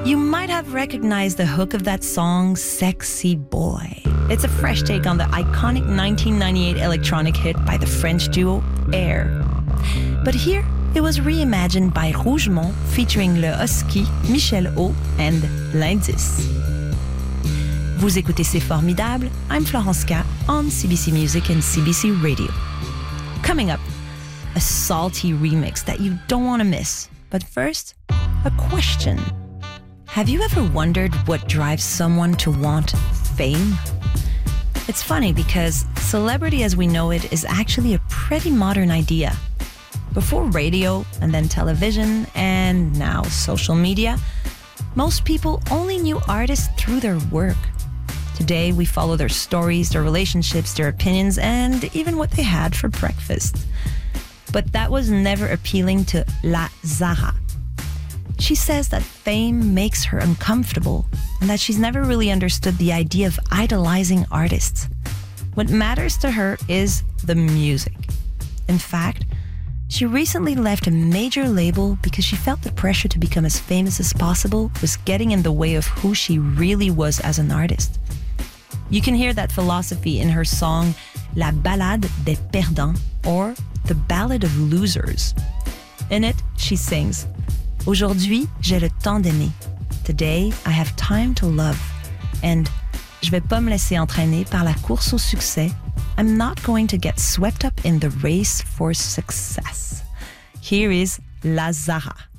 You might have recognized the hook of that song, Sexy Boy. It's a fresh take on the iconic 1998 electronic hit by the French duo Air. But here, it was reimagined by Rougemont featuring Le Husky, Michel O, and L'Indice. Vous écoutez C'est Formidable, I'm Florence K on CBC Music and CBC Radio. Coming up, a salty remix that you don't want to miss. But first, a question. Have you ever wondered what drives someone to want fame? It's funny because celebrity as we know it is actually a pretty modern idea. Before radio and then television and now social media, most people only knew artists through their work. Today, we follow their stories, their relationships, their opinions, and even what they had for breakfast. But that was never appealing to La Zara. She says that fame makes her uncomfortable and that she's never really understood the idea of idolizing artists. What matters to her is the music. In fact, she recently left a major label because she felt the pressure to become as famous as possible was getting in the way of who she really was as an artist. You can hear that philosophy in her song La Ballade des Perdants, or The Ballad of Losers. In it, she sings, Aujourd'hui, j'ai le temps d'aimer. Today, I have time to love. And je vais pas me laisser entraîner par la course au succès. I'm not going to get swept up in the race for success. Here is La Zara.